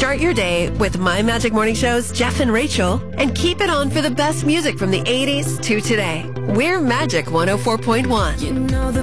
Start your day with My Magic Morning Show's Jeff and Rachel and keep it on for the best music from the 80s to today. We're Magic 104.1. You know the